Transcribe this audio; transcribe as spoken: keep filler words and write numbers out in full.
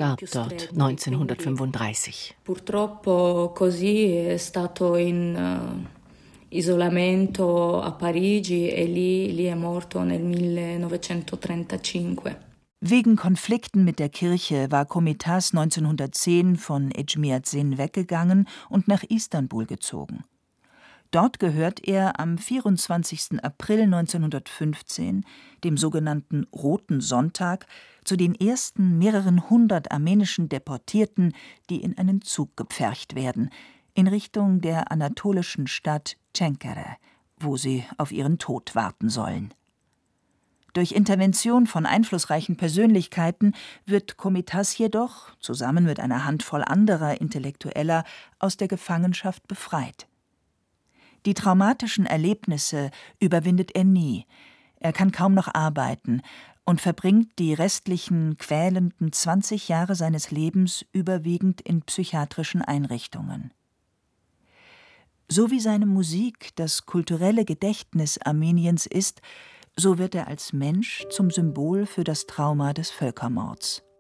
starb dort neunzehnhundertfünfunddreißig. Purtroppo così è stato in uh, isolamento a Parigi e lì, lì è morto nel millenovecentotrentacinque. Wegen Konflikten mit der Kirche war Komitas neunzehnhundertzehn von Ecmiadzin weggegangen und nach Istanbul gezogen. Dort gehört er am vierundzwanzigsten April neunzehnhundertfünfzehn, dem sogenannten Roten Sonntag, zu den ersten mehreren hundert armenischen Deportierten, die in einen Zug gepfercht werden, in Richtung der anatolischen Stadt Cenkere, wo sie auf ihren Tod warten sollen. Durch Intervention von einflussreichen Persönlichkeiten wird Komitas jedoch, zusammen mit einer Handvoll anderer Intellektueller, aus der Gefangenschaft befreit. Die traumatischen Erlebnisse überwindet er nie. Er kann kaum noch arbeiten und verbringt die restlichen quälenden zwanzig Jahre seines Lebens überwiegend in psychiatrischen Einrichtungen. So wie seine Musik das kulturelle Gedächtnis Armeniens ist, so wird er als Mensch zum Symbol für das Trauma des Völkermords.